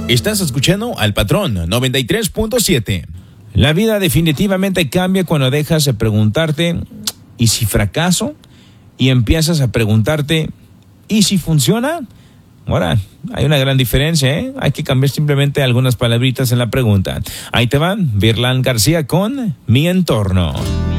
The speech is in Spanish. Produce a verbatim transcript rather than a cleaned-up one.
Estás escuchando al Patrón noventa y tres punto siete. La vida definitivamente cambia cuando dejas de preguntarte ¿y si fracaso? Y empiezas a preguntarte ¿y si funciona? Ahora, hay una gran diferencia, ¿eh? Hay que cambiar simplemente algunas palabritas en la pregunta. Ahí te van, Virlán García con Mi Entorno.